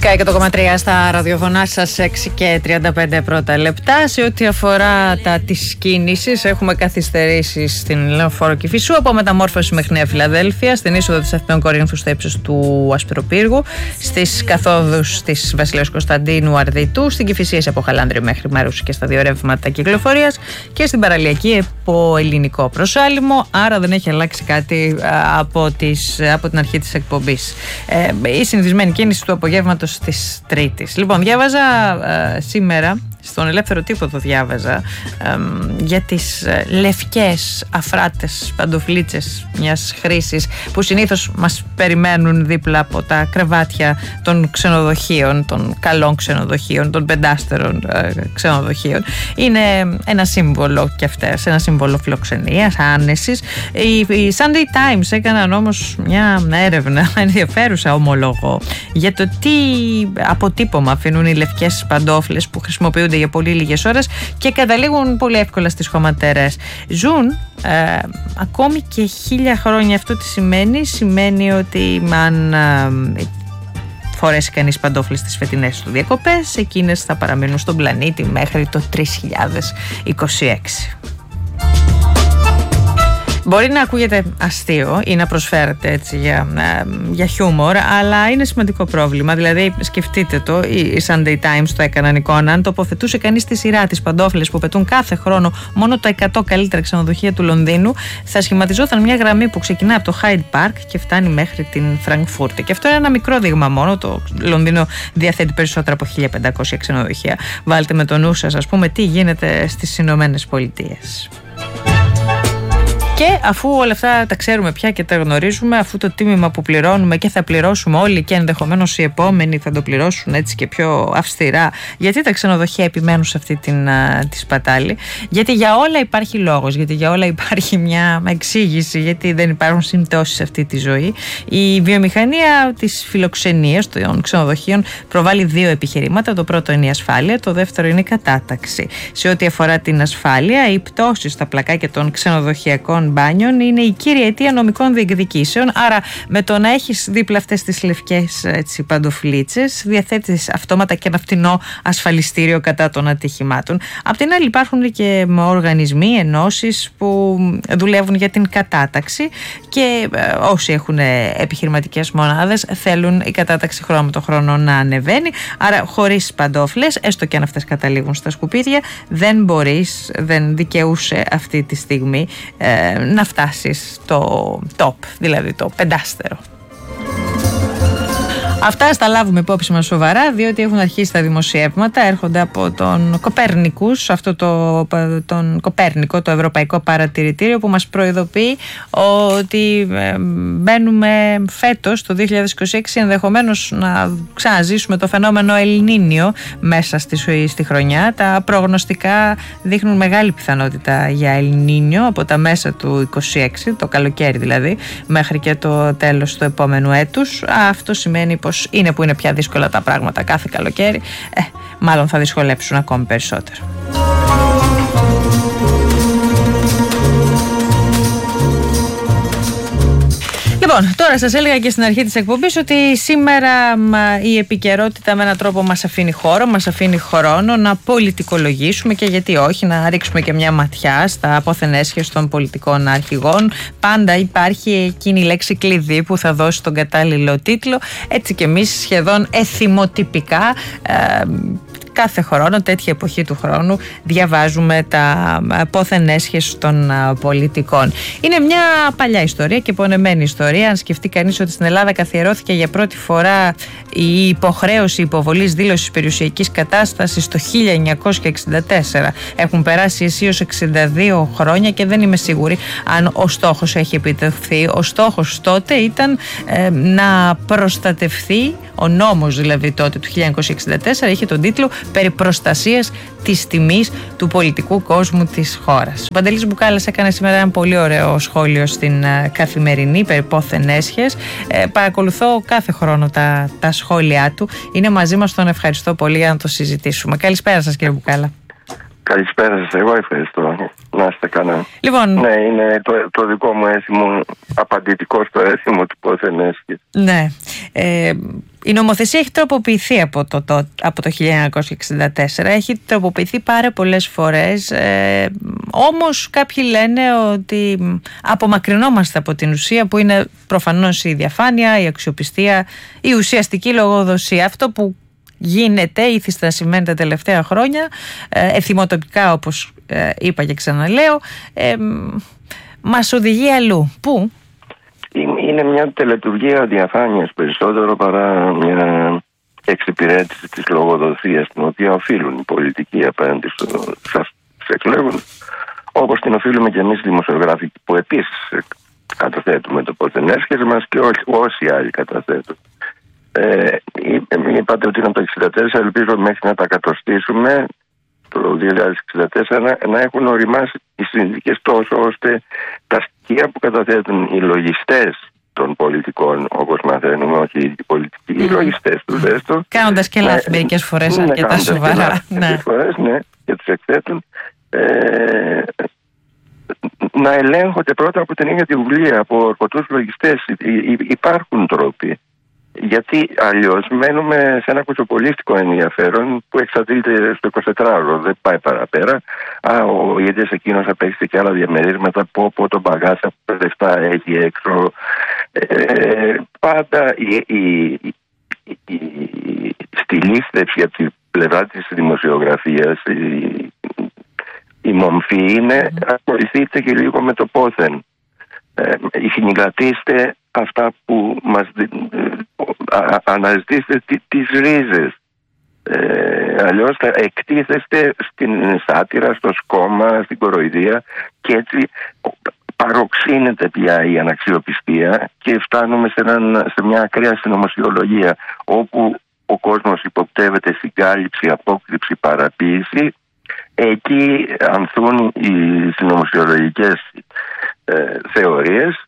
Sky και το 103 στα ραδιοφωνά σας, 6 και 35 πρώτα λεπτά. Σε ό,τι αφορά τις κίνησεις, έχουμε καθυστερήσεις στην Λεωφόρο Κηφισού από Μεταμόρφωση μέχρι Νέα Φιλαδέλφεια, στην είσοδο της Αθηνών Κορίνθου στο ύψος του Ασπυροπύργου, στις καθόδους της Βασιλέως Κωνσταντίνου Αρδιτού, στην Κηφισίαση από Χαλάνδρη μέχρι Μέρους και στα δύο ρεύματα κυκλοφορίας και στην παραλιακή από Ελληνικό Προσάλημο. Άρα δεν έχει αλλάξει κάτι από την αρχή της εκπομπής. Η συνηθισμένη κίνηση του απογεύματος της Τρίτης. Λοιπόν, διάβαζα σήμερα, στον Ελεύθερο Τύπο το διάβαζα, για τις λευκές αφράτες παντοφλίτσες μιας χρήσης που συνήθως μας περιμένουν δίπλα από τα κρεβάτια των ξενοδοχείων, των καλών ξενοδοχείων, των πεντάστερων ξενοδοχείων. Είναι ένα σύμβολο κι αυτές, ένα σύμβολο φιλοξενίας, άνεσης. Οι Sunday Times έκαναν όμως μια έρευνα ενδιαφέρουσα, ομολογώ, για το τι αποτύπωμα αφήνουν οι λευκές παντόφλες που χρησιμοποιούνται για πολύ λίγες ώρες και καταλήγουν πολύ εύκολα στις χωματερές. Ζουν ακόμη και 1000 χρόνια. Αυτό τι σημαίνει? Σημαίνει ότι αν φορέσει κανείς παντόφλες στις φετινές του διακοπές, εκείνες θα παραμείνουν στον πλανήτη μέχρι το 3026. Μπορεί να ακούγεται αστείο ή να προσφέρεται έτσι για χιούμορ, αλλά είναι σημαντικό πρόβλημα. Δηλαδή, σκεφτείτε το, οι Sunday Times το έκαναν εικόνα. Αν τοποθετούσε κανείς τη σειρά τις παντόφλες που πετούν κάθε χρόνο μόνο τα 100 καλύτερα ξενοδοχεία του Λονδίνου, θα σχηματιζόταν μια γραμμή που ξεκινά από το Hyde Park και φτάνει μέχρι την Φραγκφούρτη. Και αυτό είναι ένα μικρό δείγμα μόνο. Το Λονδίνο διαθέτει περισσότερα από 1500 ξενοδοχεία. Βάλτε με το νου σας, ας πούμε, τι γίνεται στις Ηνωμένες Πολιτείες. Και αφού όλα αυτά τα ξέρουμε πια και τα γνωρίζουμε, αφού το τίμημα που πληρώνουμε και θα πληρώσουμε όλοι και ενδεχομένως οι επόμενοι θα το πληρώσουν έτσι και πιο αυστηρά, γιατί τα ξενοδοχεία επιμένουν σε αυτή τη σπατάλη? Γιατί για όλα υπάρχει λόγος, γιατί για όλα υπάρχει μια εξήγηση, γιατί δεν υπάρχουν συμπτώσεις σε αυτή τη ζωή. Η βιομηχανία της φιλοξενίας των ξενοδοχείων προβάλλει δύο επιχειρήματα. Το πρώτο είναι η ασφάλεια, το δεύτερο είναι η κατάταξη. Σε ό,τι αφορά την ασφάλεια, οι πτώσεις στα πλακάκια των ξενοδοχειακών μπάνιων είναι η κύρια αιτία νομικών διεκδικήσεων. Άρα, με το να έχεις δίπλα αυτές τις λευκές παντοφλίτσες, διαθέτεις αυτόματα και ένα φτηνό ασφαλιστήριο κατά των ατυχημάτων. Απ' την άλλη, υπάρχουν και οργανισμοί, ενώσεις που δουλεύουν για την κατάταξη και όσοι έχουν επιχειρηματικές μονάδες θέλουν η κατάταξη χρόνο με το χρόνο να ανεβαίνει. Άρα, χωρίς παντόφλες, έστω και αν αυτές καταλήγουν στα σκουπίδια, δεν δικαιούσε αυτή τη στιγμή να φτάσεις στο top, δηλαδή το πεντάστερο. Αυτά στα λάβουμε υπόψη μας σοβαρά, διότι έχουν αρχίσει τα δημοσιεύματα, έρχονται από τον Κοπέρνικους, τον Κοπέρνικο, το Ευρωπαϊκό Παρατηρητήριο, που μας προειδοποιεί ότι μπαίνουμε φέτος, το 2026, ενδεχομένως να ξαναζήσουμε το φαινόμενο Ελνίνιο μέσα στη χρονιά. Τα προγνωστικά δείχνουν μεγάλη πιθανότητα για Ελνίνιο από τα μέσα του 2026, το καλοκαίρι δηλαδή, μέχρι και το τέλος του επόμενου έτους. Αυτό σημαίνει πως είναι που είναι πια δύσκολα τα πράγματα κάθε καλοκαίρι, μάλλον θα δυσκολέψουν ακόμη περισσότερο. Λοιπόν, τώρα σας έλεγα και στην αρχή της εκπομπής ότι σήμερα η επικαιρότητα με έναν τρόπο μας αφήνει χώρο, μας αφήνει χρόνο να πολιτικολογήσουμε και γιατί όχι, να ρίξουμε και μια ματιά στα απόθεν έσχες των πολιτικών αρχηγών. Πάντα υπάρχει εκείνη η λέξη κλειδί που θα δώσει τον κατάλληλο τίτλο. Έτσι και εμείς σχεδόν εθιμοτυπικά κάθε χρόνο, τέτοια εποχή του χρόνου, διαβάζουμε τα πόθεν έσχες των πολιτικών. Είναι μια παλιά ιστορία και πονεμένη ιστορία. Αν σκεφτεί κανείς ότι στην Ελλάδα καθιερώθηκε για πρώτη φορά η υποχρέωση υποβολής δήλωσης περιουσιακής κατάστασης το 1964. Έχουν περάσει αισίως 62 χρόνια και δεν είμαι σίγουρη αν ο στόχος έχει επιτευχθεί. Ο στόχος τότε ήταν να προστατευθεί, ο νόμος δηλαδή τότε του 1964 είχε τον τίτλο «Περί προστασίας της τιμής του πολιτικού κόσμου της χώρας». Ο Παντελής Μπουκάλας έκανε σήμερα ένα πολύ ωραίο σχόλιο στην Καθημερινή περί πόθεν έσχες. Παρακολουθώ κάθε χρόνο τα σχόλιά του. Είναι μαζί μας, τον ευχαριστώ πολύ για να το συζητήσουμε. Καλησπέρα σας, κύριε Μπουκάλα. Καλησπέρα σας, εγώ ευχαριστώ. Να είστε καλά. Λοιπόν, ναι, είναι το δικό μου έθιμο, απαντητικό στο έθιμο του πόθεν έσχε. Ναι. Η νομοθεσία έχει τροποποιηθεί από το 1964. Έχει τροποποιηθεί πάρα πολλές φορές. Όμως κάποιοι λένε ότι απομακρυνόμαστε από την ουσία, που είναι προφανώς η διαφάνεια, η αξιοπιστία, η ουσιαστική λογοδοσία. Αυτό που γίνεται, ήθιστα σημαίνει τα τελευταία χρόνια, εθιμοτοπικά όπως είπα και ξαναλέω, μας οδηγεί αλλού. Πού? Είναι μια τελετουργία διαφάνειας περισσότερο παρά μια εξυπηρέτηση της λογοδοσίας, την οποία οφείλουν οι πολιτικοί απέναντι στους εκλέγοντες, όπως την οφείλουμε και εμείς οι δημοσιογράφοι, που επίσης καταθέτουμε το πόθεν έσχεσαι μας και όσοι άλλοι καταθέτουν. Είπατε ότι είναι από το 1964, ελπίζω μέχρι να τα κατοστήσουμε το 2064 να έχουν οριμάσει οι συνθήκες τόσο ώστε τα στοιχεία που καταθέτουν οι λογιστές των πολιτικών, όπως μαθαίνουμε, όχι οι πολιτικοί, οι λογιστές τους έστω, κάνοντας και λάθη μερικές φορές αρκετά σοβαρά, φορές, και τους εκθέτουν, να ελέγχονται πρώτα από την ίδια τη Βουλή, από ορκωτούς λογιστές. Υπάρχουν τρόποι. Γιατί αλλιώς μένουμε σε ένα κουτσοπολίστικο ενδιαφέρον που εξαντλείται στο 24ωρο, δεν πάει παραπέρα. Ο ίδιος εκείνος απέκτησε και άλλα διαμερίσματα, πω τον μπαγάσα που λεφτά έχει έξω. Πάντα στη λίστευση από την πλευρά της δημοσιογραφίας η μομφή είναι ασχοληθείτε και λίγο με το πόθεν. Συγκρατήστε αυτά που μας αναζητήστε τις ρίζες. Αλλιώς θα εκτίθεστε στην σάτυρα, στο σκόμμα, στην κοροϊδία, και έτσι παροξύνεται πια η αναξιοπιστία και φτάνουμε σε μια ακραία συνωμοσιολογία, όπου ο κόσμος υποπτεύεται συγκάλυψη, απόκρυψη, παραποίηση. Εκεί ανθούν οι συνωμοσιολογικές θεωρίες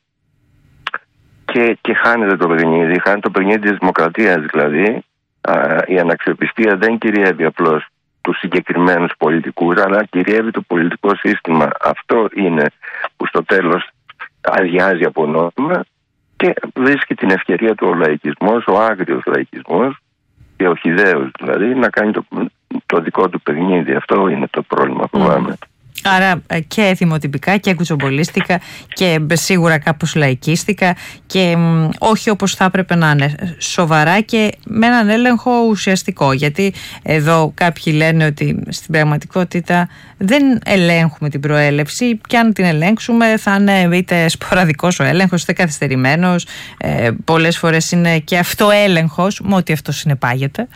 και χάνεται το παιχνίδι. Χάνεται το παιχνίδι της δημοκρατίας, δηλαδή. Η αναξιοπιστία δεν κυριεύει απλώς τους συγκεκριμένους πολιτικούς, αλλά κυριεύει το πολιτικό σύστημα. Αυτό είναι που στο τέλος αδειάζει από νόημα και βρίσκει την ευκαιρία του ο λαϊκισμός, ο άγριος λαϊκισμός και ο χυδαίος δηλαδή, να κάνει το δικό του παιχνίδι. Αυτό είναι το πρόβλημα που φοβάμαι. Άρα και εθιμοτυπικά και κουτσομπολίστικα και σίγουρα κάπως λαϊκίστικα και όχι όπως θα έπρεπε να είναι, σοβαρά και με έναν έλεγχο ουσιαστικό. Γιατί εδώ κάποιοι λένε ότι στην πραγματικότητα δεν ελέγχουμε την προέλευση, και αν την ελέγξουμε θα είναι είτε σποραδικός ο έλεγχος είτε καθυστερημένος, πολλές φορές είναι και αυτοέλεγχος, με ό,τι αυτό συνεπάγεται.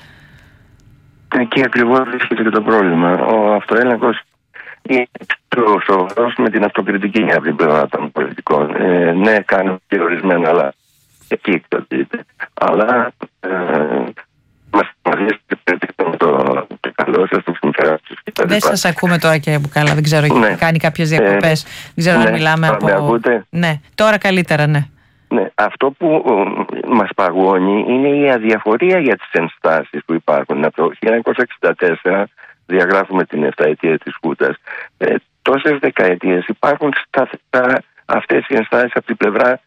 Εκεί ακριβώς βρίσκεται και το πρόβλημα. Ο αυτοέλεγχος είναι πιο σοβαρός με την αυτοκριτική από την πλευρά των πολιτικών. Ναι, κάνουν και ορισμένα, αλλά εκεί εκτελείται. Αλλά μας λύσετε το καλό σας, το συμφέρον σας. Δεν σας ακούμε τώρα, κύριε Μπουκάλα, δεν ξέρω, έχει κάνει κάποιες διακοπές. Δεν ξέρω αν μιλάμε από... Ναι, τώρα καλύτερα, ναι. Ναι, αυτό που μας παγώνει είναι η αδιαφορία για τις ενστάσεις που υπάρχουν. Από το 1964 διαγράφουμε την 7ετία της Χούντας. Τόσες δεκαετίες υπάρχουν σταθερά αυτές οι ενστάσεις από την πλευρά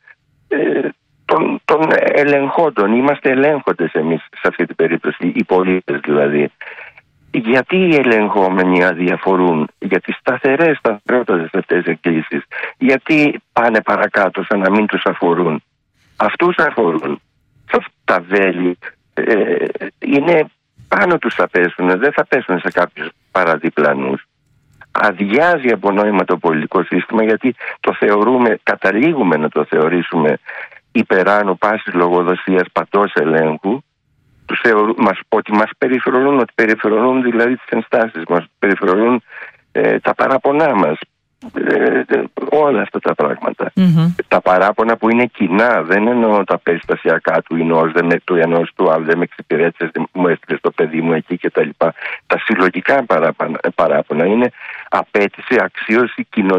των ελεγχόντων. Είμαστε ελέγχοντες εμείς σε αυτή την περίπτωση, οι πολίτες δηλαδή. Γιατί οι ελεγχόμενοι αδιαφορούν για τις σταθερότατες αυτές εκκλήσεις? Γιατί πάνε παρακάτω σαν να μην τους αφορούν? Αυτούς αφορούν. Τα βέλη είναι πάνω τους, θα πέσουν, δεν θα πέσουν σε κάποιους παραδιπλανούς. Αδειάζει από νόημα το πολιτικό σύστημα, γιατί το θεωρούμε, καταλήγουμε να το θεωρήσουμε υπεράνω πάσης λογοδοσίας, πατός ελέγχου. Ότι μας περιφρονούν, ότι περιφρονούν δηλαδή τις ενστάσεις μας, περιφρονούν τα παράπονά μας, όλα αυτά τα πράγματα. Τα παράπονα που είναι κοινά, δεν εννοώ τα περιστασιακά του ενός του άλλου, δεν με εξυπηρέτησες, μου έστειλες το παιδί μου εκεί κτλ. Τα συλλογικά παράπονα είναι απέτηση, αξίωση, κοινωνική